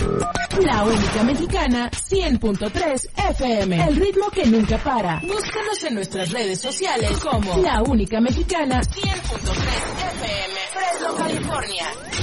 La única mexicana 100.3 FM. El ritmo que nunca para. Búscanos en nuestras redes sociales como La única mexicana 100.3 FM. Fresno, California.